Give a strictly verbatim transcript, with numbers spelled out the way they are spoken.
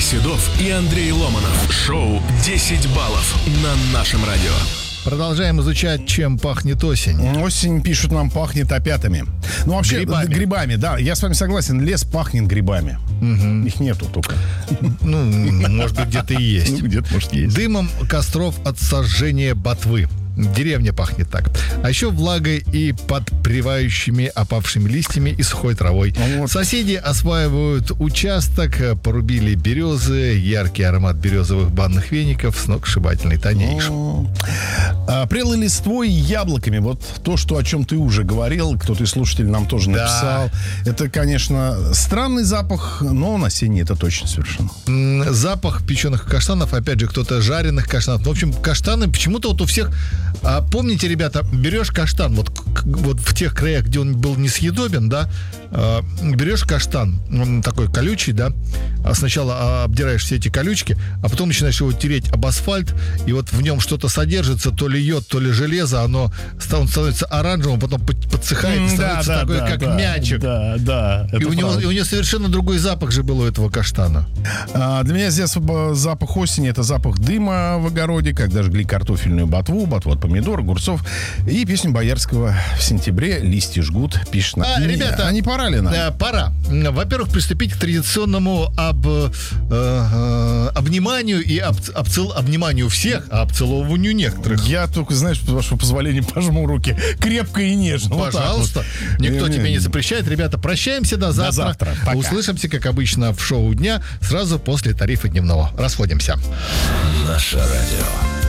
Седов и Андрей Ломанов. Шоу «десять баллов» на нашем радио. Продолжаем изучать, чем пахнет осень. Осень, пишут нам, пахнет опятами. Ну, вообще, грибами. грибами, да. Я с вами согласен, лес пахнет грибами. Угу. Их нету только. Ну, может быть, где-то и есть. Ну, где-то, может, есть. Дымом костров от сожжения ботвы. Деревня пахнет так. А еще влагой и подпривающими опавшими листьями и сухой травой. Вот. Соседи осваивают участок, порубили березы, яркий аромат березовых банных веников, сногсшибательный, тонейший. А, прелой листвой и яблоками. Вот то, что, о чем ты уже говорил, кто-то из слушателей нам тоже Да. написал. Это, конечно, странный запах, но он осенний, это точно совершенно. М, Запах печеных каштанов, опять же, кто-то жареных каштанов. Ну, в общем, каштаны почему-то вот у всех... А, помните, ребята, берешь каштан, вот, к- вот в тех краях, где он был несъедобен, да, а, берешь каштан, он такой колючий, да, а сначала а, обдираешь все эти колючки, а потом начинаешь его тереть об асфальт, и вот в нем что-то содержится, то ли йод, то ли железо, оно, ста- он становится оранжевым, потом под- подсыхает и М, становится такой, как да, мячик. Да, да. И это у, него, правда. и у него совершенно другой запах же был у этого каштана. А, для меня здесь э, запах осени — это запах дыма в огороде, когда жгли картофельную ботву, ботву от помидор, огурцов, и песню Боярского «В сентябре листья жгут», пишет на... А, Не, ребята, а не пора ли нам? Да, пора. Во-первых, приступить к традиционному об, э, э, обниманию и об, обцел- обниманию всех, а обцеловыванию некоторых. Я только, знаешь, с вашего позволения, пожму руки крепко и нежно. Вот так Пожалуйста. вот. Никто Не, тебе не, не запрещает. Ребята, прощаемся до завтра. завтра. Пока. Услышимся, как обычно, в шоу дня сразу после тарифа дневного. Расходимся. Наше радио.